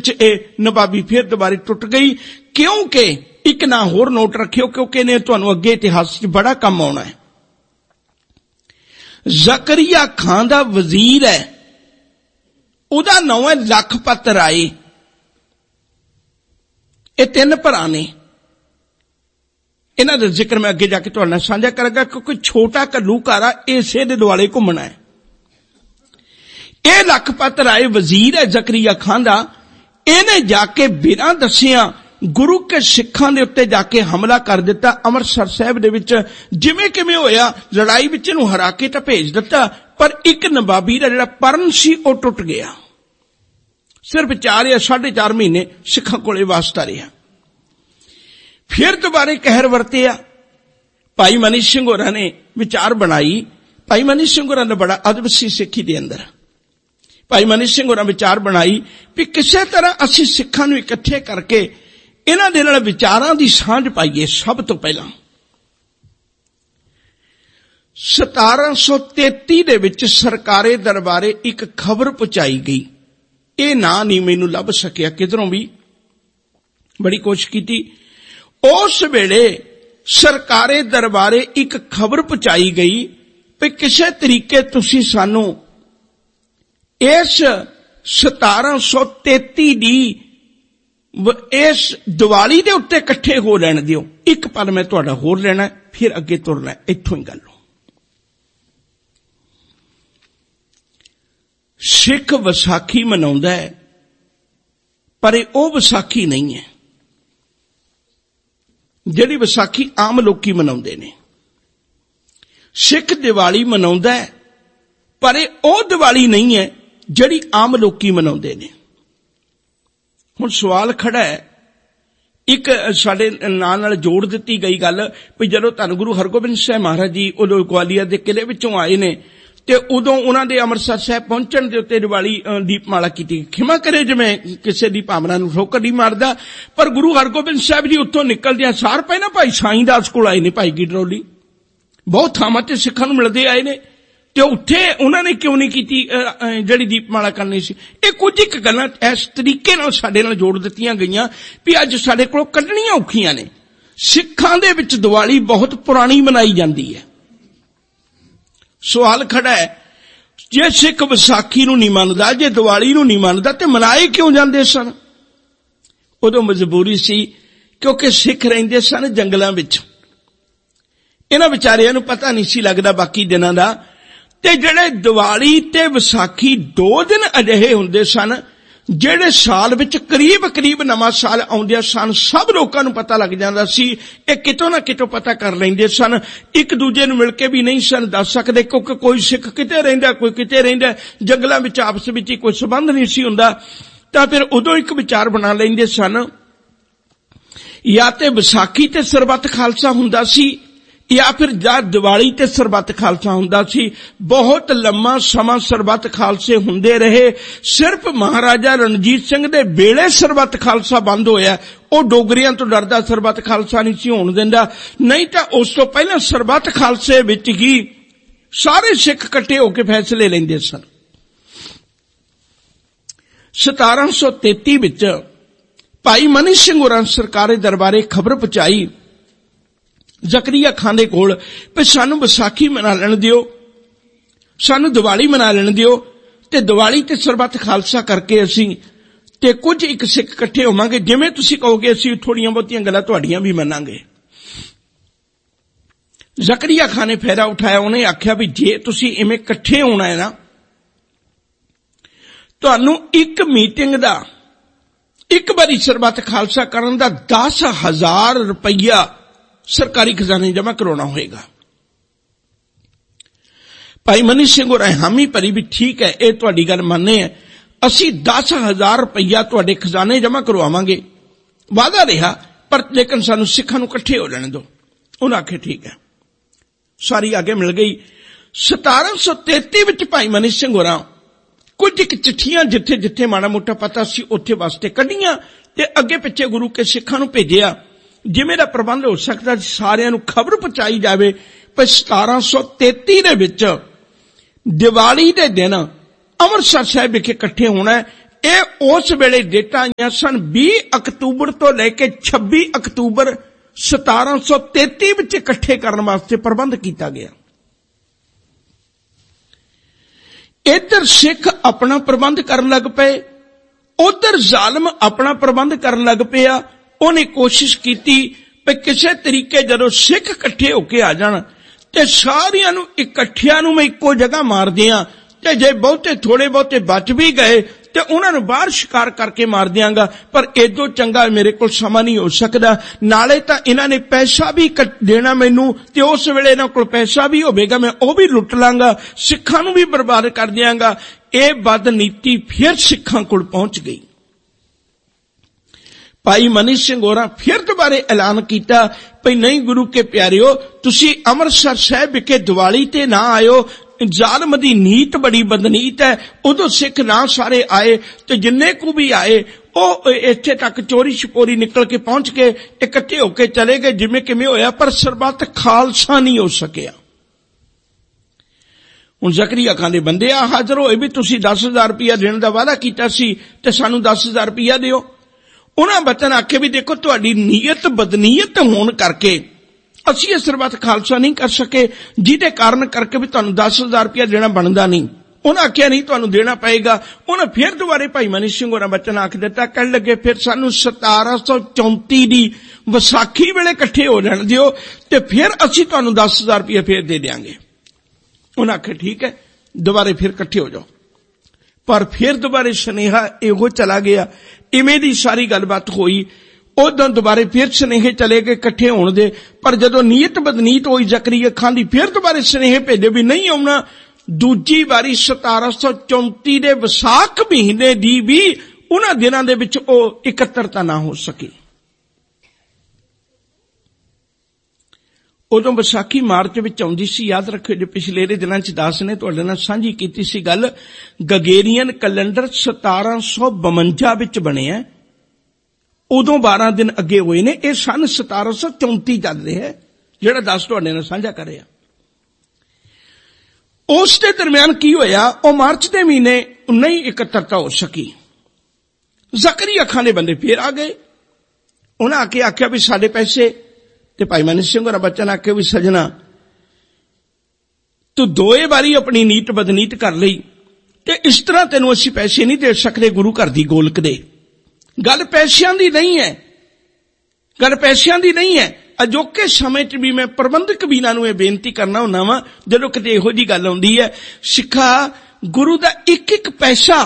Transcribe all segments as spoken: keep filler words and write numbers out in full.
विच ये नवाबी फिर दोबारे टुट गई, क्योंकि एक ना होर नोट रखियो, क्योंकि इन्हें तुहानू अगे इतिहास च बड़ा काम आउणा है। जकरिया खान दा वजीर है, उहदा नाम है लखपत राय। ये तीन भरा ने, इन्हां दा जिक्र मैं अगे जाके तुहाडे नाल साझा करांगा, क्योंकि छोटा घल्लूघारा इसे दे दुआले घुमना है। यह लखपत राय वजीर है जकरिया खान दा, इन्हें जाके बिना दसिया गुरु के सिखां दे उत्ते जाके हमला कर दिता। अमृतसर साहिब दे विच जिवें किवें होया, लड़ाई विच इहनूं हरा के तां भेज दिता, पर एक नवाबी दा जिहड़ा परन सी ओह टुट गया। सिर्फ चार या साढ़े चार महीने सिखां कोले वास्ता रहा। फिर दोबारे कहर वरतिया। भाई मनी सिंह होरां ने विचार बनाई। भाई मनी सिंह होरां ने बड़ा अदब सी सिक्खी दे अंदर। भाई मनी सिंह होरां विचार बनाई भी किसी तरह असीं सिखां नूं इकट्ठे करके इन्हां दे नाल विचारां दी सांझ पाईए। सब तो पहला सतारां सौ तेती दे विच सरकारे दरबारे एक खबर पहुंचाई गई। ये ना नहीं मैनू लभ सकिया किधरों भी, बड़ी कोशिश की। उस वेले सरकारे दरबारे एक खबर पहुंचाई गई कि किसी तरीके तुसी सानू इस सतारां सौ तेती दी इस दिवाली दे उत्ते इकट्ठे हो लैण दिओ। एक पल मैं तुहाडा होर लेना, फिर अगे तुरना, इत्थों ही गल। सिख विसाखी मनाउंदा है, पर वो विसाखी नहीं है जिहड़ी विसाखी आम लोकी मनाउंदे ने। सिख दिवाली मनाउंदा है, पर वो दिवाली नहीं है जिहड़ी आम लोकी मनाउंदे ने। हुण सवाल खड़ा है, एक साडे नाल नाल जोड़ दित्ती गई गल भी जदों धन गुरु हरगोबिंद साहिब महाराज जी उदों ग्वालियर दे किले विचों आए ने ते उदों उन्हां दे अमृतसर साहिब पहुंचण दे उत्ते दिवाली दीपमाला कीती। खिमा करे जिवें किसी दी भावना नूं ठोकर नहीं मारदा, पर गुरु हरगोबिंद साहिब जी उत्थों निकलदियां सार पहिलां भाई साईं दास कोल आए ने, भाई गिडरोली बहुत थावां ते सिखां नूं मिलदे आए ने, ते उत्थे उन्हां ने क्यों नहीं कीती जिहड़ी दीपमाला करनी सी। ये कुछ एक गल्लां इस तरीके नाल साडे नाल जोड़ दित्तियां गईयां भी अज साडे कोल कढणीआं औखीआं ने। सिखां दे विच दिवाली बहुत पुरानी मनाई जांदी है। सवाल खड़ा है, जे सिख विसाखी नूं नहीं मनदा, जे दिवाली नूं नहीं मनदा, ते मनाए क्यों जांदे सन? उदों मजबूरी सी, क्योंकि सिख रहिंदे सन जंगलां विच। इन्हां विचारियां नूं पता नहीं सी लगदा बाकी दिनां दा, ते जिहड़े दिवाली ते विसाखी दो दिन अजिहे हुंदे सन जिहड़े साल विच करीब करीब नवां साल आउंदे सन। सब लोकां नूं पता लग जांदा सी, इह कितों ना कितों पता कर लैंदे सन। एक दूजे नूं मिल के भी नहीं सन दस सकदे, क्योंकि कोई सिख किते रहिंदा, कोई किते रहिंदा, जंगलां विच आपस विच ही कोई संबंध नहीं सी हुंदा। तां फिर उदों एक विचार बना लैंदे सन, या ते विसाखी ते सरबत खालसा हुंदा सी, या फिर जा दिवाली ते सरबत खालसा हुंदा सी। बहुत लम्मा समा सरबत खालसे हुंदे रहे। सिर्फ महाराजा रणजीत सिंह दे बेले सरबत खालसा बंद होया। ओ डोगरियां तो डरदा सरबत खालसा नहीं सी होण दिंदा, नहीं तां उस तो पहला सरबत खालसे विच ही सारे सिख इकट्ठे होके फैसले लैंदे सन। सतारां सौ तेती विच भाई मनी सिंह होरां सरकारे दरबारे खबर पहुंचाई जकरिया खान दे कोल भी सानू विसाखी मना लैण दिओ, सानू दिवाली मना लैण दिओ, ते दिवाली ते सरबत खालसा करके असीं ते कुछ एक सिख इकट्ठे होवांगे, जिवें तुसीं कहोगे असीं थोड़ियां बहुतियां गल्लां तुहाड़ियां भी मनांगे। जकरिया खान ने फेरा उठाया, उन्हें आख्या भी जे तुसीं इवें इकट्ठे होना है ना, तुहानू एक मीटिंग दा, एक बारी सरबत खालसा करन दा दस हजार रुपया सरकारी खजाने जमा करवाना होएगा। भाई मनी सिंह होरां हामी भरी भी ठीक है, ये तुहाडी गल माने है, असी दस हजार रुपया तुहाडे खजाने जमा करवावांगे। वादा रहा, पर लेकिन सानू सिखां नूं इकट्ठे हो लैण दो। उन्हां आखे ठीक है, सारी आगे मिल गई। सतारां सौ तेती विच भाई मनी सिंह होरां कुछ एक चिट्ठियां जिथे जिथे माड़ा मोटा पता सी उत्थे वास्ते कढियां ते अगे पिछे गुरु के सिखां नूं भेजिया। जिवें दा प्रबंध हो सकदा सारियां नूं खबर पहुंचाई जावे पर सतारां सौ तेती दे विच दिवाली दे दिन अमृतसर साहिब विखे इकट्ठे होना है। ਇਹ ਉਸ ਵੇਲੇ ਡੇਟਾਂ ਆਈਆਂ ਸਨ ਵੀਹ ਅਕਤੂਬਰ ਤੋਂ ਲੈ ਕੇ ਛੱਬੀ ਅਕਤੂਬਰ ਸਤਾਰਾਂ ਸੌ ਤੇਤੀ ਵਿੱਚ ਇਕੱਠੇ ਕਰਨ ਵਾਸਤੇ ਪ੍ਰਬੰਧ ਕੀਤਾ ਗਿਆ। ਇੱਧਰ ਸਿੱਖ ਆਪਣਾ ਪ੍ਰਬੰਧ ਕਰਨ ਲੱਗ ਪਏ, ਉਧਰ ਜ਼ਾਲਮ ਆਪਣਾ ਪ੍ਰਬੰਧ ਕਰਨ ਲੱਗ ਪਿਆ। ਉਹਨੇ ਕੋਸ਼ਿਸ਼ ਕੀਤੀ ਕਿ ਕਿਸੇ ਤਰੀਕੇ ਜਦੋਂ ਸਿੱਖ ਇਕੱਠੇ ਹੋ ਕੇ ਆ ਜਾਣ ਤੇ ਸਾਰਿਆਂ ਨੂੰ ਇਕੱਠਿਆਂ ਨੂੰ ਮੈਂ ਇੱਕੋ ਜਗ੍ਹਾ ਮਾਰ ਦਿਆਂ, ਤੇ ਜੇ ਬਹੁਤੇ ਥੋੜੇ ਬਹੁਤੇ ਬਚ ਵੀ ਗਏ ਤੇ ਉਹਨਾਂ ਨੂੰ ਬਾਹਰ ਸ਼ਿਕਾਰ ਕਰਕੇ ਮਾਰ ਦਿਆਂਗਾ, ਪਰ ਏਦੋਂ ਚੰਗਾ ਮੇਰੇ ਕੋਲ ਸਮਾਂ ਨਹੀਂ ਹੋ ਸਕਦਾ। ਨਾਲੇ ਤਾਂ ਇਹਨਾਂ ਨੇ ਪੈਸਾ ਵੀ ਦੇਣਾ ਮੈਨੂੰ, ਤੇ ਉਸ ਵੇਲੇ ਇਹਨਾਂ ਕੋਲ ਪੈਸਾ ਵੀ ਹੋਵੇਗਾ, ਮੈਂ ਉਹ ਵੀ ਲੁੱਟ ਲਾਂਗਾ, ਸਿੱਖਾਂ ਨੂੰ ਵੀ ਬਰਬਾਦ ਕਰ ਦਿਆਂਗਾ। ਇਹ ਬਦਨੀਤੀ ਫਿਰ ਸਿੱਖਾਂ ਕੋਲ ਪਹੁੰਚ ਗਈ। ਭਾਈ ਮਨੀ ਸਿੰਘ ਹੋਰਾਂ ਫਿਰ ਦੁਬਾਰੇ ਐਲਾਨ ਕੀਤਾ ਭਈ ਨਹੀਂ ਗੁਰੂ ਕੇ ਪਿਆਰਿਓ, ਤੁਸੀਂ ਅੰਮ੍ਰਿਤਸਰ ਸਾਹਿਬ ਵਿਖੇ ਦੀਵਾਲੀ ਤੇ ਨਾ ਆਇਓ, ਜ਼ਾਲਮ ਦੀ ਨੀਤ ਬੜੀ ਬਦਨੀਤ ਹੈ। ਉਦੋਂ ਸਿੱਖ ਨਾ ਸਾਰੇ ਆਏ, ਤੇ ਜਿੰਨੇ ਕੁ ਵੀ ਆਏ ਉਹ ਇੱਥੇ ਤੱਕ ਚੋਰੀ ਛਪੋਰੀ ਨਿਕਲ ਕੇ ਪਹੁੰਚ ਕੇ ਇਕੱਠੇ ਹੋ ਕੇ ਚਲੇ ਗਏ ਜਿਵੇਂ ਕਿਵੇਂ ਹੋਇਆ, ਪਰ ਸਰਬੱਤ ਖਾਲਸਾ ਨਹੀਂ ਹੋ ਸਕਿਆ। ਹੁਣ ਜ਼ਕਰੀਆ ਖਾਨ ਦੇ ਬੰਦੇ ਆ ਹਾਜ਼ਰ ਹੋਏ ਵੀ ਤੁਸੀਂ ਦਸ ਹਜ਼ਾਰ ਰੁਪਇਆ ਦੇਣ ਦਾ ਵਾਅਦਾ ਕੀਤਾ ਸੀ ਤੇ ਸਾਨੂੰ ਦਸ ਹਜ਼ਾਰ ਰੁਪਇਆ ਦਿਓ। ਉਹਨਾਂ ਬਚਨ ਆਖੇ ਵੀ ਦੇਖੋ ਤੁਹਾਡੀ ਨੀਅਤ ਬਦਨੀਅਤ ਹੋਣ ਕਰਕੇ ਅਸੀਂ ਇਹ ਸਰਬੱਤ ਖਾਲਸਾ ਨਹੀਂ ਕਰ ਸਕੇ, ਜਿਹਦੇ ਕਾਰਨ ਕਰਕੇ ਵੀ ਤੁਹਾਨੂੰ ਦਸ ਹਜ਼ਾਰ ਰੁਪਇਆ ਦੇਣਾ ਬਣਦਾ ਨਹੀਂ। ਉਹਨਾਂ ਆਖਿਆ ਨਹੀਂ ਤੁਹਾਨੂੰ ਦੇਣਾ ਪਏਗਾ। ਉਹਨਾਂ ਫਿਰ ਦੁਬਾਰੇ ਭਾਈ ਮਨੀ ਸਿੰਘ ਹੋਰਾਂ ਬਚਨ ਆਖ ਦਿੱਤਾ, ਕਹਿਣ ਲੱਗੇ ਫਿਰ ਸਾਨੂੰ ਸਤਾਰਾਂ ਸੌ ਚੌਂਤੀ ਦੀ ਵਿਸਾਖੀ ਵੇਲੇ ਇਕੱਠੇ ਹੋ ਜਾਣ ਦਿਓ ਤੇ ਫਿਰ ਅਸੀਂ ਤੁਹਾਨੂੰ ਦਸ ਹਜ਼ਾਰ ਰੁਪਇਆ ਫਿਰ ਦੇ ਦਿਆਂਗੇ। ਉਹਨਾਂ ਆਖਿਆ ਠੀਕ ਹੈ, ਦੁਬਾਰੇ ਫਿਰ ਇਕੱਠੇ ਹੋ ਜਾਓ। ਪਰ ਫਿਰ ਦੁਬਾਰੇ ਸੁਨੇਹਾ ਇਹੋ ਚਲਾ ਗਿਆ, ਇਵੇਂ ਦੀ ਸਾਰੀ ਗੱਲਬਾਤ ਹੋਈ। ਉਦੋਂ ਦੁਬਾਰੇ ਫਿਰ ਸੁਨੇਹੇ ਚਲੇ ਗਏ ਇਕੱਠੇ ਹੋਣ ਦੇ, ਪਰ ਜਦੋਂ ਨੀਅਤ ਬਦਨੀਤ ਹੋਈ ਜ਼ਕਰੀਆ ਖਾਨ ਦੀ ਫਿਰ ਦੁਬਾਰੇ ਸੁਨੇਹੇ ਭੇਜੇ ਵੀ ਨਹੀਂ ਆਉਣਾ। ਦੂਜੀ ਵਾਰੀ ਸਤਾਰਾਂ ਸੌ ਚੌਂਤੀ ਦੇ ਵਿਸਾਖ ਮਹੀਨੇ ਦੀ ਵੀ ਉਹਨਾਂ ਦਿਨਾਂ ਦੇ ਵਿੱਚ ਉਹ ਇਕੱਤਰਤਾ ਨਾ ਹੋ ਸਕੀ। ਉਦੋਂ ਵਿਸਾਖੀ ਮਾਰਚ ਵਿੱਚ ਆਉਂਦੀ ਸੀ। ਯਾਦ ਰੱਖਿਓ, ਜੇ ਪਿਛਲੇ ਦਿਨਾਂ ਚ ਦਾਸ ਨੇ ਤੁਹਾਡੇ ਨਾਲ ਸਾਂਝੀ ਕੀਤੀ ਸੀ ਗੱਲ, ਗਗੇਰੀਅਨ ਕੈਲੰਡਰ ਸਤਾਰਾਂ ਸੌ ਬਵੰਜਾ ਵਿੱਚ ਬਣਿਆ, ਉਦੋਂ ਬਾਰਾਂ ਦਿਨ ਅੱਗੇ ਹੋਏ ਨੇ। ਇਹ ਸਨ ਸਤਾਰਾਂ ਸੌ ਚੌਂਤੀ ਚੱਲ ਰਿਹਾ ਜਿਹੜਾ ਦਾਸ ਤੁਹਾਡੇ ਨਾਲ ਸਾਂਝਾ ਕਰਿਆ। ਉਸ ਦੇ ਦਰਮਿਆਨ ਕੀ ਹੋਇਆ, ਉਹ ਮਾਰਚ ਦੇ ਮਹੀਨੇ ਨਹੀਂ ਇਕੱਤਰਤਾ ਹੋ ਸਕੀ। ਜ਼ਕਰੀਆ ਖਾਨ ਦੇ ਬੰਦੇ ਫੇਰ ਆ ਗਏ। ਉਹਨਾਂ ਆ ਕੇ ਆਖਿਆ ਵੀ ਸਾਡੇ ਪੈਸੇ, ਤੇ ਭਾਈ ਮਨੀ ਸਿੰਘ ਹੋਰਾਂ ਬਚਨ ਆਖੇ ਵੀ ਸਜਣਾ ਤੂੰ ਦੋਏ ਵਾਰੀ ਆਪਣੀ ਨੀਤ ਬਦਨੀਤ ਕਰ ਲਈ, ਤੇ ਇਸ ਤਰ੍ਹਾਂ ਤੈਨੂੰ ਅਸੀਂ ਪੈਸੇ ਨਹੀਂ ਦੇ ਸਕਦੇ ਗੁਰੂ ਘਰ ਦੀ ਗੋਲਕ ਦੇ। ਗੱਲ ਪੈਸਿਆਂ ਦੀ ਨਹੀਂ ਹੈ, ਗੱਲ ਪੈਸਿਆਂ ਦੀ ਨਹੀਂ ਹੈ। ਅਜੋਕੇ ਸਮੇਂ 'ਚ ਵੀ ਮੈਂ ਪ੍ਰਬੰਧਕ ਵੀਰਾਂ ਨੂੰ ਇਹ ਬੇਨਤੀ ਕਰਨਾ ਹੁੰਦਾ ਵਾਂ, ਜਦੋਂ ਕਿਤੇ ਇਹੋ ਜਿਹੀ ਗੱਲ ਆਉਂਦੀ ਹੈ, ਸਿੱਖਾ ਗੁਰੂ ਦਾ ਇੱਕ ਇੱਕ ਪੈਸਾ।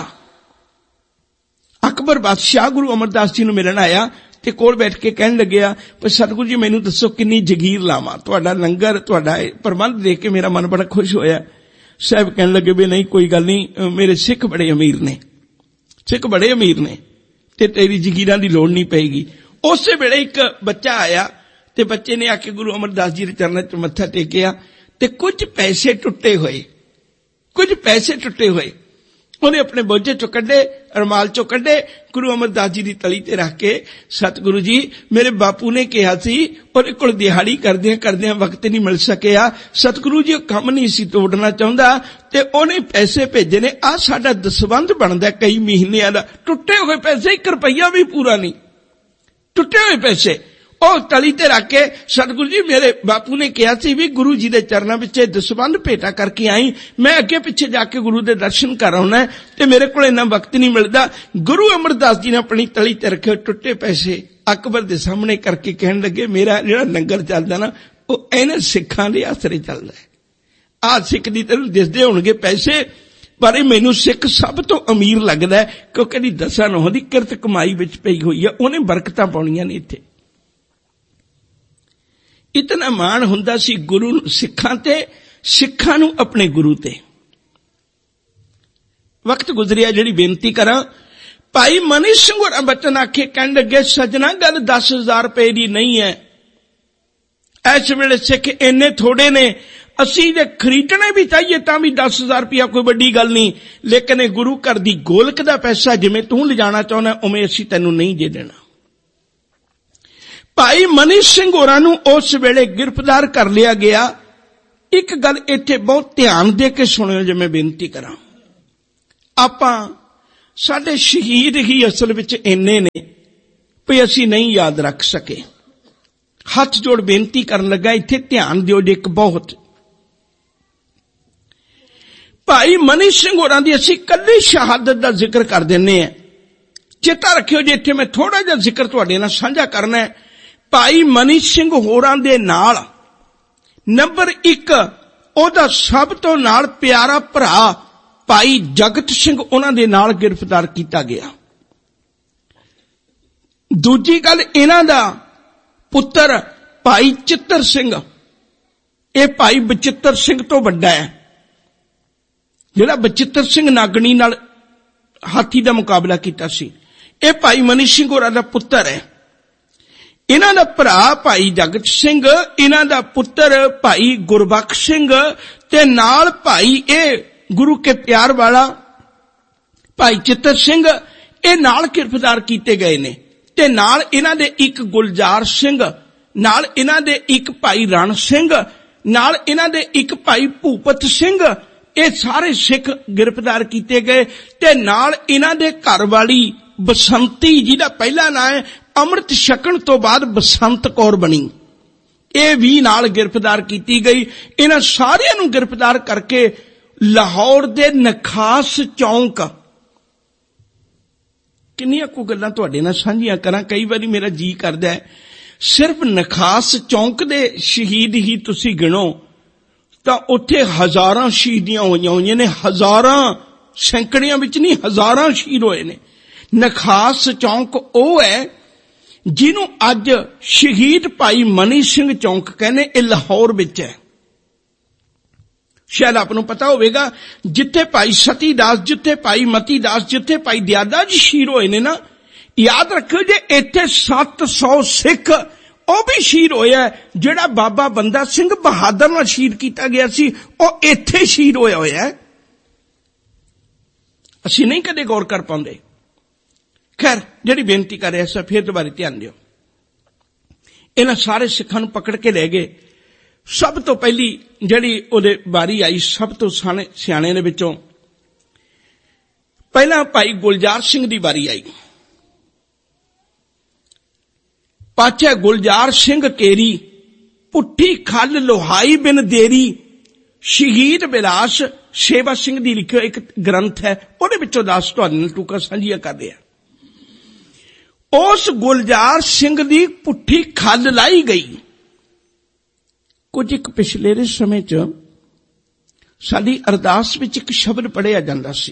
ਅਕਬਰ ਬਾਦਸ਼ਾਹ ਗੁਰੂ ਅਮਰਦਾਸ ਜੀ ਨੂੰ ਮਿਲਣ ਆਇਆ ਤੇ ਕੋਲ ਬੈਠ ਕੇ ਕਹਿਣ ਲੱਗਿਆ, ਪਰ ਸਤਿਗੁਰੂ ਜੀ ਮੈਨੂੰ ਦੱਸੋ ਕਿੰਨੀ ਜਗੀਰ ਲਾਵਾਂ, ਤੁਹਾਡਾ ਲੰਗਰ ਤੁਹਾਡਾ ਪ੍ਰਬੰਧ ਦੇਖ ਕੇ ਮੇਰਾ ਮਨ ਬੜਾ ਖੁਸ਼ ਹੋਇਆ। ਸਾਹਿਬ ਕਹਿਣ ਲੱਗੇ ਵੀ ਨਹੀਂ ਕੋਈ ਗੱਲ ਨਹੀਂ, ਮੇਰੇ ਸਿੱਖ ਬੜੇ ਅਮੀਰ ਨੇ, ਸਿੱਖ ਬੜੇ ਅਮੀਰ ਨੇ ਤੇ ਤੇਰੀ ਜਗੀਰਾਂ ਦੀ ਲੋੜ ਨਹੀਂ ਪਏਗੀ। ਉਸੇ ਵੇਲੇ ਇੱਕ ਬੱਚਾ ਆਇਆ ਤੇ ਬੱਚੇ ਨੇ ਆ ਕੇ ਗੁਰੂ ਅਮਰਦਾਸ ਜੀ ਦੇ ਚਰਨਾਂ 'ਚ ਮੱਥਾ ਟੇਕਿਆ ਤੇ ਕੁਝ ਪੈਸੇ ਟੁੱਟੇ ਹੋਏ, ਕੁਝ ਪੈਸੇ ਟੁੱਟੇ ਹੋਏ ਉਹਨੇ ਆਪਣੇ ਬੋਝੇ ਚੋਂ ਕੱਢੇ, ਰੁਮਾਲ ਚੋਂ ਕੱਢੇ, ਗੁਰੂ ਅਮਰਦਾਸ ਜੀ ਦੀ ਤਲੀ ਤੇ ਰੱਖ ਕੇ, ਸਤਿਗੁਰੂ ਜੀ ਮੇਰੇ ਬਾਪੂ ਨੇ ਕਿਹਾ ਸੀ ਉਹਦੇ ਕੋਲ ਦਿਹਾੜੀ ਕਰਦਿਆਂ ਕਰਦਿਆਂ ਵਕਤ ਨਹੀਂ ਮਿਲ ਸਕਿਆ, ਸਤਿਗੁਰੂ ਜੀ ਉਹ ਕੰਮ ਨਹੀਂ ਸੀ ਤੋੜਨਾ ਚਾਹੁੰਦਾ ਤੇ ਉਹਨੇ ਪੈਸੇ ਭੇਜੇ ਨੇ। ਆਹ ਸਾਡਾ ਦਸਵੰਧ ਬਣਦਾ ਕਈ ਮਹੀਨਿਆਂ ਦਾ, ਟੁੱਟੇ ਹੋਏ ਪੈਸੇ, ਇੱਕ ਰੁਪਈਆ ਵੀ ਪੂਰਾ ਨਹੀਂ, ਟੁੱਟੇ ਹੋਏ ਪੈਸੇ ਉਹ ਤਲੀ ਤੇ ਰੱਖ ਕੇ, ਸਤਿਗੁਰੂ ਜੀ ਮੇਰੇ ਬਾਪੂ ਨੇ ਕਿਹਾ ਸੀ ਵੀ ਗੁਰੂ ਜੀ ਦੇ ਚਰਨਾਂ ਵਿੱਚ ਦਸਵੰਧ ਭੇਟਾ ਕਰਕੇ ਆਈ, ਮੈਂ ਅੱਗੇ ਪਿੱਛੇ ਜਾ ਕੇ ਗੁਰੂ ਦੇ ਦਰਸ਼ਨ ਕਰ ਆਉਣਾ ਤੇ ਮੇਰੇ ਕੋਲ ਇੰਨਾ ਵਕਤ ਨਹੀਂ ਮਿਲਦਾ। ਗੁਰੂ ਅਮਰਦਾਸ ਜੀ ਨੇ ਆਪਣੀ ਤਲੀ ਤੇ ਰੱਖੇ ਟੁੱਟੇ ਪੈਸੇ ਅਕਬਰ ਦੇ ਸਾਹਮਣੇ ਕਰਕੇ ਕਹਿਣ ਲੱਗੇ, ਮੇਰਾ ਜਿਹੜਾ ਲੰਗਰ ਚੱਲਦਾ ਨਾ ਉਹ ਇਹਨਾਂ ਸਿੱਖਾਂ ਦੇ ਆਸਰੇ ਚੱਲਦਾ ਹੈ। ਆਹ ਸਿੱਖ ਦੀ ਤੈਨੂੰ ਦਿਸਦੇ ਹੋਣਗੇ ਪੈਸੇ, ਪਰ ਇਹ ਮੈਨੂੰ ਸਿੱਖ ਸਭ ਤੋਂ ਅਮੀਰ ਲੱਗਦਾ ਕਿਉਂਕਿ ਇਹਦੀ ਦਸਾਂ ਨੌਂ ਦੀ ਕਿਰਤ ਕਮਾਈ ਵਿੱਚ ਪਈ ਹੋਈ ਹੈ, ਉਹਨੇ ਬਰਕਤਾਂ ਪਾਉਣੀਆਂ ਨੇ ਇੱਥੇ। ਇਤਨਾ ਮਾਣ ਹੁੰਦਾ ਸੀ ਗੁਰੂ ਸਿੱਖਾਂ ਤੇ, ਸਿੱਖਾਂ ਨੂੰ ਆਪਣੇ ਗੁਰੂ ਤੇ। ਵਕਤ ਗੁਜ਼ਰਿਆ, ਜਿਹੜੀ ਬੇਨਤੀ ਕਰਾਂ, ਭਾਈ ਮਨੀ ਸਿੰਘ ਹੋਰਾਂ ਬਚਨ ਆਖੇ ਕਹਿਣ ਲੱਗੇ, ਸਜਣਾ ਗੱਲ ਦਸ ਹਜ਼ਾਰ ਰੁਪਏ ਦੀ ਨਹੀਂ ਹੈ, ਇਸ ਵੇਲੇ ਸਿੱਖ ਇੰਨੇ ਥੋੜੇ ਨੇ, ਅਸੀਂ ਜੇ ਖਰੀਦਣੇ ਵੀ ਚਾਹੀਏ ਤਾਂ ਵੀ ਦਸ ਹਜ਼ਾਰ ਰੁਪਇਆ ਕੋਈ ਵੱਡੀ ਗੱਲ ਨਹੀਂ, ਲੇਕਿਨ ਇਹ ਗੁਰੂ ਘਰ ਦੀ ਗੋਲਕ ਦਾ ਪੈਸਾ ਜਿਵੇਂ ਤੂੰ ਲਿਜਾਣਾ ਚਾਹੁੰਦਾ ਉਵੇਂ ਅਸੀਂ ਤੈਨੂੰ ਨਹੀਂ ਦੇ ਦੇਣਾ। ਭਾਈ ਮਨੀ ਸਿੰਘ ਹੋਰਾਂ ਨੂੰ ਉਸ ਵੇਲੇ ਗ੍ਰਿਫਤਾਰ ਕਰ ਲਿਆ ਗਿਆ। ਇੱਕ ਗੱਲ ਇੱਥੇ ਬਹੁਤ ਧਿਆਨ ਦੇ ਕੇ ਸੁਣਿਓ ਜੇ ਮੈਂ ਬੇਨਤੀ ਕਰਾਂ, ਆਪਾਂ ਸਾਡੇ ਸ਼ਹੀਦ ਹੀ ਅਸਲ ਵਿੱਚ ਇੰਨੇ ਨੇ ਵੀ ਅਸੀਂ ਨਹੀਂ ਯਾਦ ਰੱਖ ਸਕੇ। ਹੱਥ ਜੋੜ ਬੇਨਤੀ ਕਰਨ ਲੱਗਾ, ਇੱਥੇ ਧਿਆਨ ਦਿਓ ਜੇ ਇੱਕ ਬਹੁਤ। ਭਾਈ ਮਨੀ ਸਿੰਘ ਹੋਰਾਂ ਦੀ ਅਸੀਂ ਕੱਲੀ ਸ਼ਹਾਦਤ ਦਾ ਜ਼ਿਕਰ ਕਰ ਦਿੰਦੇ ਹਾਂ। ਚੇਤਾ ਰੱਖਿਓ ਜੇ ਇੱਥੇ ਮੈਂ ਥੋੜਾ ਜਿਹਾ ਜ਼ਿਕਰ ਤੁਹਾਡੇ ਨਾਲ ਸਾਂਝਾ ਕਰਨਾ ਹੈ। ਭਾਈ ਮਨੀ ਸਿੰਘ ਹੋਰਾਂ ਦੇ ਨਾਲ ਨੰਬਰ ਇੱਕ ਉਹਦਾ ਸਭ ਤੋਂ ਨਾਲ ਪਿਆਰਾ ਭਰਾ ਭਾਈ ਜਗਤ ਸਿੰਘ ਉਹਨਾਂ ਦੇ ਨਾਲ ਗ੍ਰਿਫਤਾਰ ਕੀਤਾ ਗਿਆ। ਦੂਜੀ ਗੱਲ, ਇਹਨਾਂ ਦਾ ਪੁੱਤਰ ਭਾਈ ਚਿੱਤਰ ਸਿੰਘ, ਇਹ ਭਾਈ ਬਚਿੱਤਰ ਸਿੰਘ ਤੋਂ ਵੱਡਾ ਹੈ, ਜਿਹੜਾ ਬਚਿੱਤਰ ਸਿੰਘ ਨਾਗਣੀ ਨਾਲ ਹਾਥੀ ਦਾ ਮੁਕਾਬਲਾ ਕੀਤਾ ਸੀ। ਇਹ ਭਾਈ ਮਨੀ ਸਿੰਘ ਹੋਰਾਂ ਦਾ ਪੁੱਤਰ ਹੈ। ਇਹਨਾਂ ਦਾ ਭਰਾ ਭਾਈ ਜਗਤ ਸਿੰਘ, ਇਹਨਾਂ ਦਾ ਪੁੱਤਰ ਭਾਈ ਗੁਰਬਖਸ਼ ਸਿੰਘ, ਤੇ ਨਾਲ ਭਾਈ ਇਹ ਗੁਰੂ ਕੇ ਪਿਆਰ ਵਾਲਾ ਭਾਈ ਚਿੱਤਰ ਸਿੰਘ, ਇਹ ਨਾਲ ਗ੍ਰਿਫਤਾਰ ਕੀਤੇ ਗਏ ਨੇ। ਤੇ ਨਾਲ ਇਹਨਾਂ ਦੇ ਇੱਕ ਗੁਲਜ਼ਾਰ ਸਿੰਘ, ਨਾਲ ਇਹਨਾਂ ਦੇ ਇੱਕ ਭਾਈ ਰਣ ਸਿੰਘ, ਨਾਲ ਇਹਨਾਂ ਦੇ ਇੱਕ ਭਾਈ ਭੂਪਤ ਸਿੰਘ, ਇਹ ਸਾਰੇ ਸਿੱਖ ਗ੍ਰਿਫਤਾਰ ਕੀਤੇ ਗਏ। ਤੇ ਨਾਲ ਇਹਨਾਂ ਦੇ ਘਰ ਵਾਲੀ ਬਸੰਤੀ, ਜਿਹਦਾ ਪਹਿਲਾ ਨਾਂ ਹੈ ਅੰਮ੍ਰਿਤ ਛਕਣ ਤੋਂ ਬਾਅਦ ਬਸੰਤ ਕੌਰ ਬਣੀ, ਇਹ ਵੀ ਨਾਲ ਗ੍ਰਿਫਤਾਰ ਕੀਤੀ ਗਈ। ਇਹਨਾਂ ਸਾਰਿਆਂ ਨੂੰ ਗ੍ਰਿਫਤਾਰ ਕਰਕੇ ਲਾਹੌਰ ਦੇ ਨਖਾਸ ਚੌਂਕ, ਕਿੰਨੀਆਂ ਕੁ ਗੱਲਾਂ ਤੁਹਾਡੇ ਨਾਲ ਸਾਂਝੀਆਂ ਕਰਾਂ, ਕਈ ਵਾਰੀ ਮੇਰਾ ਜੀ ਕਰਦਾ ਹੈ ਸਿਰਫ ਨਖਾਸ ਚੌਂਕ ਦੇ ਸ਼ਹੀਦ ਹੀ ਤੁਸੀਂ ਗਿਣੋ ਤਾਂ ਉੱਥੇ ਹਜ਼ਾਰਾਂ ਸ਼ਹੀਦੀਆਂ ਹੋਈਆਂ ਹੋਈਆਂ ਨੇ, ਹਜ਼ਾਰਾਂ, ਸੈਂਕੜਿਆਂ ਵਿੱਚ ਨਹੀਂ, ਹਜ਼ਾਰਾਂ ਸ਼ਹੀਦ ਹੋਏ ਨੇ। ਨਖਾਸ ਚੌਂਕ ਉਹ ਹੈ ਜਿਹਨੂੰ ਅੱਜ ਸ਼ਹੀਦ ਭਾਈ ਮਨੀ ਸਿੰਘ ਚੌਂਕ ਕਹਿੰਦੇ, ਇਹ ਲਾਹੌਰ ਵਿੱਚ ਹੈ। ਸ਼ਾਇਦ ਆਪ ਨੂੰ ਪਤਾ ਹੋਵੇਗਾ, ਜਿੱਥੇ ਭਾਈ ਸਤੀ ਦਾਸ, ਜਿੱਥੇ ਭਾਈ ਮਤੀ ਦਾਸ, ਜਿੱਥੇ ਭਾਈ ਦਿਆਦਾ ਜੀ ਸ਼ਹੀਦ ਹੋਏ ਨੇ ਨਾ, ਯਾਦ ਰੱਖਿਓ ਜੇ ਇੱਥੇ ਸੱਤ ਸੌ ਸਿੱਖ ਉਹ ਵੀ ਸ਼ਹੀਦ ਹੋਇਆ। ਜਿਹੜਾ ਬਾਬਾ ਬੰਦਾ ਸਿੰਘ ਬਹਾਦਰ ਨਾਲ ਸ਼ਹੀਦ ਕੀਤਾ ਗਿਆ ਸੀ, ਉਹ ਇੱਥੇ ਸ਼ਹੀਦ ਹੋਇਆ ਹੋਇਆ। ਅਸੀਂ ਨਹੀਂ ਕਦੇ ਗੌਰ ਕਰ ਪਾਉਂਦੇ। ਖੈਰ, ਜਿਹੜੀ ਬੇਨਤੀ ਕਰ ਰਿਹਾ ਸੀ, ਫਿਰ ਦੁਬਾਰਾ ਧਿਆਨ ਦਿਓ। ਇਹਨਾਂ ਸਾਰੇ ਸਿੱਖਾਂ ਨੂੰ ਪਕੜ ਕੇ ਲੈ ਗਏ। ਸਭ ਤੋਂ ਪਹਿਲੀ ਜਿਹੜੀ ਉਹਦੇ ਵਾਰੀ ਆਈ, ਸਭ ਤੋਂ ਸਿਆਣੇ ਸਿਆਣੇ ਦੇ ਵਿੱਚੋਂ ਪਹਿਲਾਂ ਭਾਈ ਗੁਲਜ਼ਾਰ ਸਿੰਘ ਦੀ ਵਾਰੀ ਆਈ। ਪਾਛੇ ਗੁਲਜ਼ਾਰ ਸਿੰਘ ਕੇਰੀ, ਪੁੱਠੀ ਖੱਲ ਲੋਹਾਈ ਬਿਨ ਦੇਰੀ, ਸ਼ਹੀਦ ਬਿਲਾਸ ਸੇਵਾ ਸਿੰਘ ਦੀ ਲਿਖਿਓ ਇੱਕ ਗ੍ਰੰਥ ਹੈ, ਉਹਦੇ ਵਿੱਚੋਂ ਦੱਸ ਤੁਹਾਡੇ ਨਾਲ ਟੂਕਾ ਸਾਂਝੀਆਂ ਕਰਦੇ ਆ। ਉਸ ਗੁਲਜ਼ਾਰ ਸਿੰਘ ਦੀ ਪੁੱਠੀ ਖੱਲ ਲਾਈ ਗਈ। ਕੁਝ ਇੱਕ ਪਿਛਲੇ ਦੇ ਸਮੇਂ 'ਚ ਸਾਡੀ ਅਰਦਾਸ ਵਿੱਚ ਇੱਕ ਸ਼ਬਦ ਪੜ੍ਹਿਆ ਜਾਂਦਾ ਸੀ,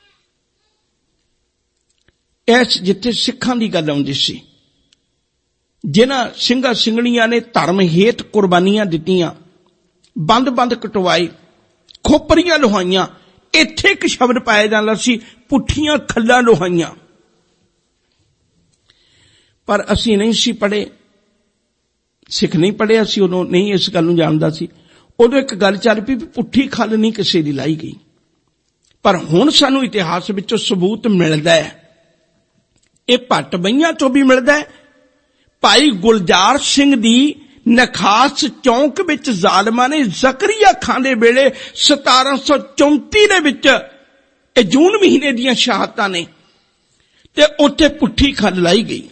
ਇਸ ਜਿੱਥੇ ਸਿੱਖਾਂ ਦੀ ਗੱਲ ਆਉਂਦੀ ਸੀ, ਜਿਨ੍ਹਾਂ ਸਿੰਘਾਂ ਸਿੰਘਣੀਆਂ ਨੇ ਧਰਮ ਹੇਤ ਕੁਰਬਾਨੀਆਂ ਦਿੱਤੀਆਂ, ਬੰਦ-ਬੰਦ ਕਟਵਾਏ, ਖੋਪਰੀਆਂ ਲੋਹਾਈਆਂ, ਇੱਥੇ ਇੱਕ ਸ਼ਬਦ ਪਾਇਆ ਜਾਂਦਾ ਸੀ, ਪੁੱਠੀਆਂ ਖੱਲਾਂ ਲੋਹਾਈਆਂ। ਪਰ ਅਸੀਂ ਨਹੀਂ ਸੀ ਪੜ੍ਹੇ, ਸਿੱਖ ਨਹੀਂ ਪੜ੍ਹਿਆ ਸੀ ਉਦੋਂ, ਨਹੀਂ ਇਸ ਗੱਲ ਨੂੰ ਜਾਣਦਾ ਸੀ। ਉਦੋਂ ਇੱਕ ਗੱਲ ਚੱਲ ਪਈ ਵੀ ਪੁੱਠੀ ਖੱਲ ਨਹੀਂ ਕਿਸੇ ਦੀ ਲਾਈ ਗਈ। ਪਰ ਹੁਣ ਸਾਨੂੰ ਇਤਿਹਾਸ ਵਿੱਚੋਂ ਸਬੂਤ ਮਿਲਦਾ ਹੈ, ਇਹ ਭੱਟ ਬਈਆਂ ਤੋਂ ਵੀ ਮਿਲਦਾ ਹੈ। ਭਾਈ ਗੁਲਜ਼ਾਰ ਸਿੰਘ ਦੀ ਨਖਾਸ ਚੌਂਕ ਵਿੱਚ ਜ਼ਾਲਮਾਂ ਨੇ ਜ਼ਕਰੀਆ ਖਾਂ ਦੇ ਵੇਲੇ ਸਤਾਰਾਂ ਸੌ ਚੌਂਤੀ ਦੇ ਵਿੱਚ, ਇਹ ਜੂਨ ਮਹੀਨੇ ਦੀਆਂ ਸ਼ਹਾਦਤਾਂ ਨੇ, ਤੇ ਉੱਥੇ ਪੁੱਠੀ ਖੱਲ ਲਾਈ ਗਈ।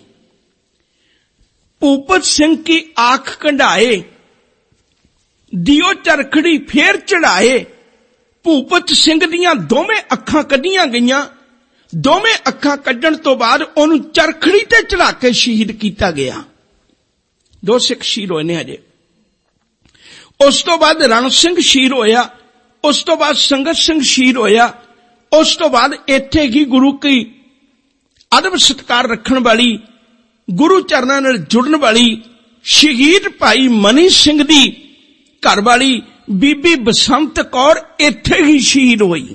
ਭੂਪਤ ਸਿੰਘ ਕੀ ਆਂਖ ਕੰਢਾਏ, ਦਿਓ ਚਰਖੜੀ ਫੇਰ ਚੜਾਏ। ਭੂਪਤ ਸਿੰਘ ਦੀਆਂ ਦੋਵੇਂ ਅੱਖਾਂ ਕੱਢੀਆਂ ਗਈਆਂ। ਦੋਵੇਂ ਅੱਖਾਂ ਕੱਢਣ ਤੋਂ ਬਾਅਦ ਉਹਨੂੰ ਚਰਖੜੀ ਤੇ ਚੜਾ ਕੇ ਸ਼ਹੀਦ ਕੀਤਾ ਗਿਆ। ਦੋ ਸਿੱਖ ਸ਼ਹੀਦ ਹੋਏ ਨੇ ਹਜੇ। ਉਸ ਤੋਂ ਬਾਅਦ ਰਣ ਸਿੰਘ ਸ਼ਹੀਦ ਹੋਇਆ, ਉਸ ਤੋਂ ਬਾਅਦ ਸੰਗਤ ਸਿੰਘ ਸ਼ਹੀਦ ਹੋਇਆ, ਉਸ ਤੋਂ ਬਾਅਦ ਇੱਥੇ ਹੀ ਗੁਰੂ ਕੀ ਅਦਬ ਸਤਿਕਾਰ ਰੱਖਣ ਵਾਲੀ, ਗੁਰੂ ਚਰਨਾਂ ਨਾਲ ਜੁੜਨ ਵਾਲੀ ਸ਼ਹੀਦ ਭਾਈ ਮਨੀ ਸਿੰਘ ਦੀ ਘਰ ਵਾਲੀ ਬੀਬੀ ਬਸੰਤ ਕੌਰ ਇੱਥੇ ਹੀ ਸ਼ਹੀਦ ਹੋਈ।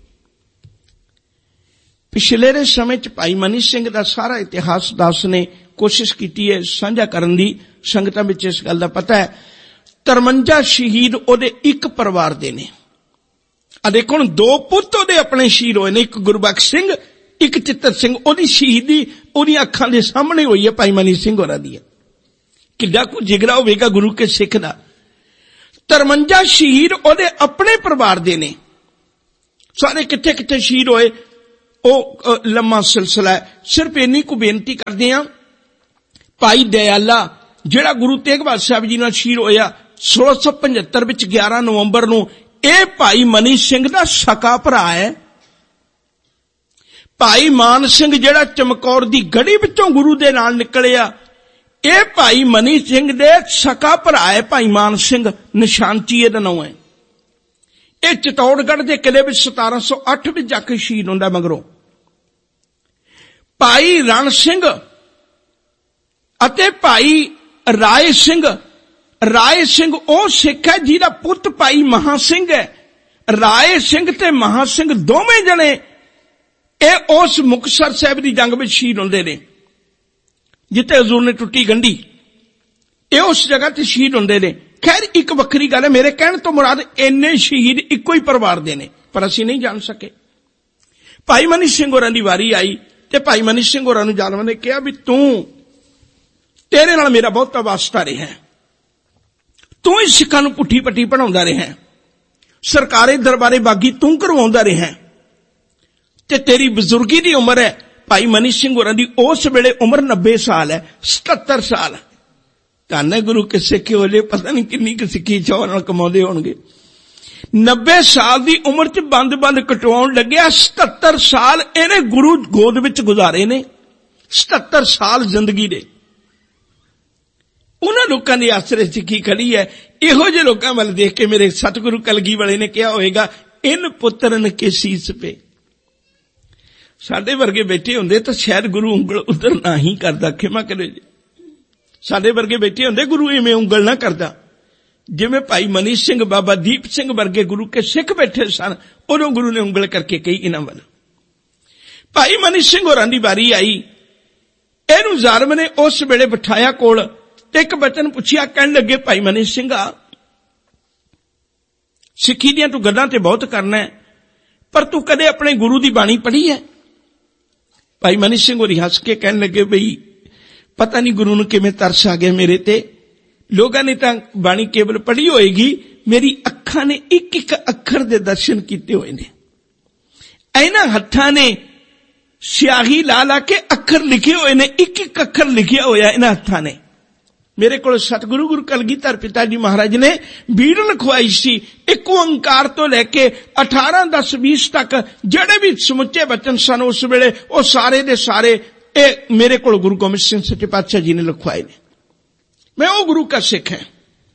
ਪਿਛਲੇ ਦੇ ਸਮੇਂ 'ਚ ਭਾਈ ਮਨੀ ਸਿੰਘ ਦਾ ਸਾਰਾ ਇਤਿਹਾਸ ਦਾਸ ਨੇ ਕੋਸ਼ਿਸ਼ ਕੀਤੀ ਹੈ ਸਾਂਝਾ ਕਰਨ ਦੀ। ਸੰਗਤਾਂ ਵਿੱਚ ਇਸ ਗੱਲ ਦਾ ਪਤਾ ਹੈ, ਤਰਵੰਜਾ ਸ਼ਹੀਦ ਉਹਦੇ ਇੱਕ ਪਰਿਵਾਰ ਦੇ ਨੇ। ਆ ਦੇਖੋ ਹੁਣ ਦੋ ਪੁੱਤ ਉਹਦੇ ਆਪਣੇ ਸ਼ਹੀਦ ਹੋਏ ਨੇ, ਇੱਕ ਗੁਰਬਖਸ਼ ਸਿੰਘ, ਇੱਕ ਚਿੱਤਰ ਸਿੰਘ। ਉਹਦੀ ਸ਼ਹੀਦੀ ਉਹਦੀਆਂ ਅੱਖਾਂ ਦੇ ਸਾਹਮਣੇ ਹੋਈ ਹੈ ਭਾਈ ਮਨੀ ਸਿੰਘ ਹੋਰਾਂ ਦੀ। ਕਿੱਡਾ ਕੁ ਜਿਗਰਾ ਹੋਵੇਗਾ ਗੁਰੂ ਕੇ ਸਿੱਖ ਦਾ। ਤਰਵੰਜਾ ਸ਼ਹੀਦ ਉਹਦੇ ਆਪਣੇ ਪਰਿਵਾਰ ਦੇ ਨੇ। ਸਾਰੇ ਕਿੱਥੇ ਕਿੱਥੇ ਸ਼ਹੀਦ ਹੋਏ ਉਹ ਲੰਮਾ ਸਿਲਸਿਲਾ ਹੈ। ਸਿਰਫ ਇੰਨੀ ਕੁ ਬੇਨਤੀ ਕਰਦੇ ਹਾਂ, ਭਾਈ ਦਇਆਲਾ ਜਿਹੜਾ ਗੁਰੂ ਤੇਗ ਬਹਾਦਰ ਸਾਹਿਬ ਜੀ ਨਾਲ ਸ਼ਹੀਦ ਹੋਇਆ ਸੋਲਾਂ ਸੌ ਪਝੱਤਰ ਵਿੱਚ ਗਿਆਰਾਂ ਨਵੰਬਰ ਨੂੰ, ਇਹ ਭਾਈ ਮਨੀ ਸਿੰਘ ਦਾ ਸਕਾ ਭਰਾ ਹੈ। ਭਾਈ ਮਾਨ ਸਿੰਘ ਜਿਹੜਾ ਚਮਕੌਰ ਦੀ ਗੜੀ ਵਿੱਚੋਂ ਗੁਰੂ ਦੇ ਨਾਲ ਨਿਕਲਿਆ, ਇਹ ਭਾਈ ਮਨੀ ਸਿੰਘ ਦੇ ਸਕਾ ਭਰਾ ਹੈ। ਭਾਈ ਮਾਨ ਸਿੰਘ ਨਿਸ਼ਾਨਚੀ ਇਹਦਾ ਨਾਮ ਹੈ। ਇਹ ਚਿਤੌੜਗੜ੍ਹ ਦੇ ਕਿਲੇ ਵਿੱਚ ਸਤਾਰਾਂ ਸੌ ਅੱਠ ਵਿੱਚ ਜਾ ਕੇ ਸ਼ਹੀਦ ਹੁੰਦਾ। ਮਗਰੋਂ ਭਾਈ ਰਣ ਸਿੰਘ ਅਤੇ ਭਾਈ ਰਾਏ ਸਿੰਘ, ਰਾਏ ਸਿੰਘ ਉਹ ਸਿੱਖ ਹੈ ਜਿਹਦਾ ਪੁੱਤ ਭਾਈ ਮਹਾ ਸਿੰਘ ਹੈ। ਰਾਏ ਸਿੰਘ ਤੇ ਮਹਾ ਸਿੰਘ ਦੋਵੇਂ ਜਣੇ ਇਹ ਉਸ ਮੁਕਤਸਰ ਸਾਹਿਬ ਦੀ ਜੰਗ ਵਿੱਚ ਸ਼ਹੀਦ ਹੁੰਦੇ ਨੇ ਜਿੱਥੇ ਹਜ਼ੂਰ ਨੇ ਟੁੱਟੀ ਗੰਢੀ, ਇਹ ਉਸ ਜਗ੍ਹਾ ਤੇ ਸ਼ਹੀਦ ਹੁੰਦੇ ਨੇ। ਖੈਰ ਇੱਕ ਵੱਖਰੀ ਗੱਲ ਹੈ, ਮੇਰੇ ਕਹਿਣ ਤੋਂ ਮੁਰਾਦ ਇੰਨੇ ਸ਼ਹੀਦ ਇੱਕੋ ਹੀ ਪਰਿਵਾਰ ਦੇ ਨੇ, ਪਰ ਅਸੀਂ ਨਹੀਂ ਜਾਣ ਸਕੇ। ਭਾਈ ਮਨੀ ਸਿੰਘ ਹੋਰਾਂ ਦੀ ਵਾਰੀ ਆਈ ਤੇ ਭਾਈ ਮਨੀ ਸਿੰਘ ਹੋਰਾਂ ਨੂੰ ਜ਼ਾਲਮਾਂ ਨੇ ਕਿਹਾ ਵੀ ਤੂੰ, ਤੇਰੇ ਨਾਲ ਮੇਰਾ ਬਹੁਤਾ ਵਾਸਤਾ ਰਿਹਾ, ਤੂੰ ਹੀ ਸਿੱਖਾਂ ਨੂੰ ਪੁੱਠੀ ਪੱਟੀ ਪੜਾਉਂਦਾ ਰਿਹਾ, ਸਰਕਾਰੀ ਦਰਬਾਰੇ ਬਾਗੀ ਤੂੰ ਕਰਵਾਉਂਦਾ ਰਿਹਾ ਤੇ ਤੇਰੀ ਬਜ਼ੁਰਗੀ ਦੀ ਉਮਰ ਹੈ। ਭਾਈ ਮਨੀ ਸਿੰਘ ਹੋਰਾਂ ਦੀ ਉਸ ਵੇਲੇ ਉਮਰ ਨੱਬੇ ਸਾਲ ਹੈ, ਸਤੱਤਰ ਸਾਲ। ਧੰਨ ਹੈ ਗੁਰੂ ਕੇ ਸਿੱਖੇ ਹੋਲੇ, ਪਤਾ ਨਹੀਂ ਕਿੰਨੀ ਕੁ ਸਿੱਖੀ ਚਾਹ ਨਾਲ ਕਮਾਉਂਦੇ ਹੋਣਗੇ। ਨੱਬੇ ਸਾਲ ਦੀ ਉਮਰ ਚ ਬੰਦ ਬੰਦ ਕਟਵਾਉਣ ਲੱਗਿਆ। ਸਤੱਤਰ ਸਾਲ ਇਹਨੇ ਗੁਰੂ ਗੋਦ ਵਿੱਚ ਗੁਜ਼ਾਰੇ ਨੇ, ਸਤੱਤਰ ਸਾਲ ਜ਼ਿੰਦਗੀ ਦੇ। ਉਹਨਾਂ ਲੋਕਾਂ ਦੇ ਆਸਰੇ ਸਿੱਖੀ ਖੜੀ ਹੈ। ਇਹੋ ਜਿਹੇ ਲੋਕਾਂ ਵੱਲ ਦੇਖ ਕੇ ਮੇਰੇ ਸਤਿਗੁਰੂ ਕਲਗੀ ਵਾਲੇ ਨੇ ਕਿਹਾ ਹੋਵੇਗਾ, ਇਨ ਪੁੱਤਰਨ ਕੇ ਸੀਸ ਪੇ। ਸਾਡੇ ਵਰਗੇ ਬੈਠੇ ਹੁੰਦੇ ਤਾਂ ਸ਼ਾਇਦ ਗੁਰੂ ਉਂਗਲ ਉਧਰ ਨਾ ਹੀ ਕਰਦਾ, ਖਿਮਾ ਕਰੇ ਜੀ। ਸਾਡੇ ਵਰਗੇ ਬੈਠੇ ਹੁੰਦੇ ਗੁਰੂ ਇਵੇਂ ਉਂਗਲ ਨਾ ਕਰਦਾ। ਜਿਵੇਂ ਭਾਈ ਮਨੀ ਸਿੰਘ, ਬਾਬਾ ਦੀਪ ਸਿੰਘ ਵਰਗੇ ਗੁਰੂ ਕੇ ਸਿੱਖ ਬੈਠੇ ਸਨ, ਉਦੋਂ ਗੁਰੂ ਨੇ ਉਂਗਲ ਕਰਕੇ ਕਹੀ ਇਹਨਾਂ ਵੱਲ। ਭਾਈ ਮਨੀ ਸਿੰਘ ਹੋਰਾਂ ਦੀ ਵਾਰੀ ਆਈ, ਇਹਨੂੰ ਜ਼ਾਲਮ ਨੇ ਉਸ ਵੇਲੇ ਬਿਠਾਇਆ ਕੋਲ ਤੇ ਇੱਕ ਬਚਨ ਪੁੱਛਿਆ। ਕਹਿਣ ਲੱਗੇ, ਭਾਈ ਮਨੀ ਸਿੰਘਾ, ਸਿੱਖੀ ਦੀਆਂ ਤੂੰ ਗੱਲਾਂ ਤੇ ਬਹੁਤ ਕਰਨਾ ਹੈ, ਪਰ ਤੂੰ ਕਦੇ ਆਪਣੇ ਗੁਰੂ ਦੀ ਬਾਣੀ ਪੜ੍ਹੀ ਹੈ? ਭਾਈ ਮਨੀ ਸਿੰਘ ਹੋਰੀ ਹੱਸ ਕੇ ਕਹਿਣ ਲੱਗੇ, ਬਈ ਪਤਾ ਨਹੀਂ ਗੁਰੂ ਨੂੰ ਕਿਵੇਂ ਤਰਸ ਆ ਗਿਆ ਮੇਰੇ ਤੇ। ਲੋਕਾਂ ਨੇ ਤਾਂ ਬਾਣੀ ਕੇਵਲ ਪੜ੍ਹੀ ਹੋਏਗੀ, ਮੇਰੀ ਅੱਖਾਂ ਨੇ ਇੱਕ ਇੱਕ ਅੱਖਰ ਦੇ ਦਰਸ਼ਨ ਕੀਤੇ ਹੋਏ ਨੇ। ਇਹਨਾਂ ਹੱਥਾਂ ਨੇ ਸਿਆਹੀ ਲਾ ਲਾ ਕੇ ਅੱਖਰ ਲਿਖੇ ਹੋਏ ਨੇ, ਇੱਕ ਇੱਕ ਅੱਖਰ ਲਿਖਿਆ ਹੋਇਆ ਇਹਨਾਂ ਹੱਥਾਂ ਨੇ। ਮੇਰੇ ਕੋਲ ਸਤਿਗੁਰੂ ਗੁਰੂ ਕਲਗੀਧਰ ਪਿਤਾ ਜੀ ਮਹਾਰਾਜ ਨੇ ਬੀੜ ਲਿਖਵਾਈ ਸੀ, ਇੱਕ ਓੰਕਾਰ ਤੋਂ ਲੈ ਕੇ ਅਠਾਰਾਂ ਦਸ ਵੀਸ ਤੱਕ ਜਿਹੜੇ ਵੀ ਸਮੁੱਚੇ ਬਚਨ ਸਨ ਉਸ ਵੇਲੇ, ਉਹ ਸਾਰੇ ਦੇ ਸਾਰੇ ਇਹ ਮੇਰੇ ਕੋਲ ਗੁਰੂ ਗੋਬਿੰਦ ਸਿੰਘ ਸੱਚੇ ਪਾਤਸ਼ਾਹ ਜੀ ਨੇ ਲਿਖਵਾਏ ਨੇ। ਮੈਂ ਉਹ ਗੁਰੂ ਕਾ ਸਿੱਖ ਹੈ।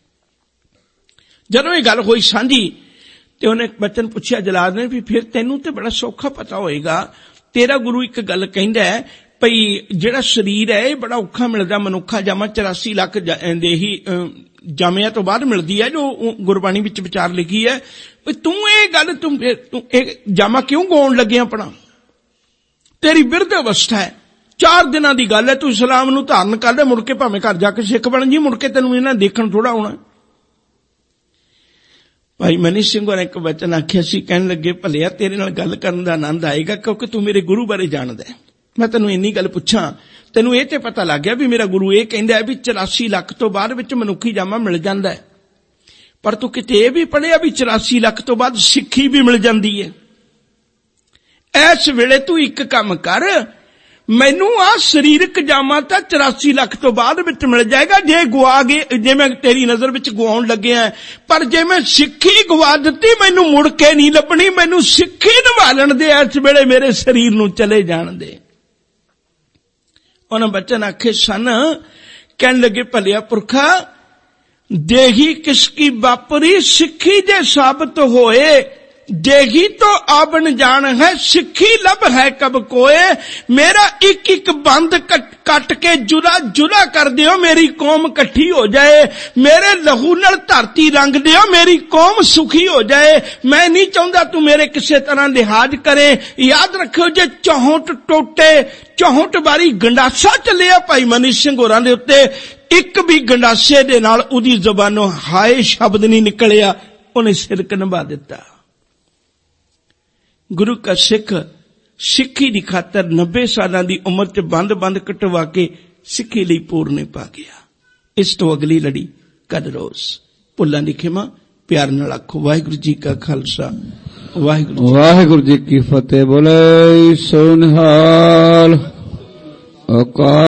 ਜਦੋਂ ਇਹ ਗੱਲ ਹੋਈ ਸਾਂਝੀ ਤੇ ਉਹਨੇ ਬਚਨ ਪੁੱਛਿਆ ਜਲਾਦ ਨੇ, ਵੀ ਫਿਰ ਤੈਨੂੰ ਤੇ ਬੜਾ ਸੌਖਾ ਪਤਾ ਹੋਏਗਾ, ਤੇਰਾ ਗੁਰੂ ਇੱਕ ਗੱਲ ਕਹਿੰਦਾ ਹੈ ਭਈ ਜਿਹੜਾ ਸਰੀਰ ਹੈ ਇਹ ਬੜਾ ਔਖਾ ਮਿਲਦਾ, ਮਨੁੱਖਾ ਜਾਮਾ ਚੁਰਾਸੀ ਲੱਖ ਦੇ ਹੀ ਜਾਮਿਆਂ ਤੋਂ ਬਾਅਦ ਮਿਲਦੀ ਹੈ, ਜੋ ਗੁਰਬਾਣੀ ਵਿੱਚ ਵਿਚਾਰ ਲਿਖੀ ਹੈ। ਤੂੰ ਇਹ ਗੱਲ ਤੂੰ ਤੂੰ ਇਹ ਜਾਮਾ ਕਿਉਂ ਗਾਉਣ ਲੱਗਿਆ ਆਪਣਾ? ਤੇਰੀ ਬਿਰਧ ਅਵਸਥਾ ਹੈ, ਚਾਰ ਦਿਨਾਂ ਦੀ ਗੱਲ ਹੈ, ਤੂੰ ਇਸਲਾਮ ਨੂੰ ਧਾਰਨ ਕਰ ਲੈ, ਮੁੜ ਕੇ ਭਾਵੇਂ ਘਰ ਜਾ ਕੇ ਸਿੱਖ ਬਣ ਜੀ, ਮੁੜ ਕੇ ਤੈਨੂੰ ਇਹਨਾਂ ਦੇਖਣ ਥੋੜਾ ਆਉਣਾ। ਭਾਈ ਮਨੀ ਸਿੰਘ ਹੋਰਾਂ ਇੱਕ ਵਚਨ ਆਖਿਆ ਸੀ, ਕਹਿਣ ਲੱਗੇ, ਭਲਿਆ ਤੇਰੇ ਨਾਲ ਗੱਲ ਕਰਨ ਦਾ ਆਨੰਦ ਆਏਗਾ ਕਿਉਂਕਿ ਤੂੰ ਮੇਰੇ ਗੁਰੂ ਬਾਰੇ ਜਾਣਦਾ ਹੈ। ਮੈਂ ਤੈਨੂੰ ਇੰਨੀ ਗੱਲ ਪੁੱਛਾਂ, ਤੈਨੂੰ ਇਹ ਤੇ ਪਤਾ ਲੱਗ ਗਿਆ ਵੀ ਮੇਰਾ ਗੁਰੂ ਇਹ ਕਹਿੰਦਾ ਹੈ ਵੀ ਚੁਰਾਸੀ ਲੱਖ ਤੋਂ ਬਾਅਦ ਵਿੱਚ ਮਨੁੱਖੀ ਜਾਮਾ ਮਿਲ ਜਾਂਦਾ ਹੈ, ਪਰ ਤੂੰ ਕਿਤੇ ਇਹ ਵੀ ਪੜ੍ਹਿਆ ਵੀ ਚੁਰਾਸੀ ਲੱਖ ਤੋਂ ਬਾਅਦ ਸਿੱਖੀ ਵੀ ਮਿਲ ਜਾਂਦੀ ਹੈ? ਇਸ ਵੇਲੇ ਤੂੰ ਇੱਕ ਕੰਮ ਕਰ, ਮੈਨੂੰ ਆ ਸਰੀਰਕ ਜਾਮਾ ਤਾਂ ਚੁਰਾਸੀ ਲੱਖ ਤੋਂ ਬਾਅਦ ਵਿੱਚ ਮਿਲ ਜਾਏਗਾ ਜੇ ਗਵਾ ਗਏ, ਜੇ ਮੈਂ ਤੇਰੀ ਨਜ਼ਰ ਵਿੱਚ ਗਵਾਉਣ ਲੱਗਿਆ, ਪਰ ਜੇ ਮੈਂ ਸਿੱਖੀ ਗਵਾ ਦਿੱਤੀ ਮੈਨੂੰ ਮੁੜ ਕੇ ਨਹੀਂ ਲੱਭਣੀ, ਮੈਨੂੰ ਸਿੱਖੀ ਨਿਭਾਲਣ ਦੇ ਇਸ ਵੇਲੇ ਮੇਰੇ ਸਰੀਰ ਨੂੰ ਚਲੇ ਜਾਣ ਦੇ। ਉਹਨਾਂ ਬਚਨ ਆਖੇ ਸਨ, ਕਹਿਣ ਲੱਗੇ, ਭਲਿਆ ਪੁਰਖਾ ਦੇਹੀ ਕਿਸਕੀ ਵਾਪਰੀ, ਸਿੱਖੀ ਜੇ ਸਾਬਤ ਹੋਏ, ਦੇਗੀ ਤੋਂ ਆਬਨ ਜਾਣ ਹੈ, ਸਿੱਖੀ ਲਭ ਹੈ ਕਬ ਕੋਏ। ਮੇਰਾ ਇੱਕ ਇੱਕ ਬੰਦ ਕੱਟ ਕੇ ਜੁਦਾ ਜੁਦਾ ਕਰ ਦਿਓ, ਮੇਰੀ ਕੌਮ ਇਕੱਠੀ ਹੋ ਜਾਏ, ਮੇਰੇ ਲਹੂ ਨਾਲ ਧਰਤੀ ਰੰਗ ਦਿਓ, ਮੇਰੀ ਕੌਮ ਸੁਖੀ ਹੋ ਜਾਏ। ਮੈਂ ਨਹੀਂ ਚਾਹੁੰਦਾ ਤੂੰ ਮੇਰੇ ਕਿਸੇ ਤਰ੍ਹਾਂ ਲਿਹਾਜ਼ ਕਰੇ। ਯਾਦ ਰੱਖਿਓ, ਜੇ ਚੌਂਹਠ ਟੋਟੇ ਚੌਂਹਠ ਵਾਰੀ ਗੰਡਾਸਾ ਚੱਲਿਆ ਭਾਈ ਮਨੀ ਸਿੰਘ ਹੋਰਾਂ ਦੇ ਉੱਤੇ, ਇੱਕ ਵੀ ਗੰਡਾਸੇ ਦੇ ਨਾਲ ਉਹਦੀ ਜ਼ੁਬਾਨੋਂ ਹਾਏ ਸ਼ਬਦ ਨਹੀਂ ਨਿਕਲਿਆ, ਉਹਨੇ ਸਿਰਕ ਨਿਭਾ ਦਿੱਤਾ। ਗੁਰੂ ਕਾ ਸਿੱਖ ਸਿੱਖੀ ਦੀ ਖਾਤਰ ਨੱਬੇ ਸਾਲਾਂ ਦੀ ਉਮਰ ਚ ਬੰਦ ਬੰਦ ਕਟਵਾ ਕੇ ਸਿੱਖੀ ਲਈ ਪੂਰਨੇ ਪਾ ਗਿਆ। ਇਸ ਤੋਂ ਅਗਲੀ ਲੜੀ ਕਦ ਰੋਜ਼। ਭੁੱਲਾਂ ਦੀ ਖਿਮਾ, ਪਿਆਰ ਨਾਲ ਆਖੋ ਵਾਹਿਗੁਰੂ ਜੀ ਕਾ ਖਾਲਸਾ ਵਾਹਿਗੁਰੂ ਵਾਹਿਗੁਰੂ ਜੀ ਕੀ ਫਤਿਹ। ਬੋਲੇ ਸੋ ਨਿਹਾਲ। ਅਕਾਲ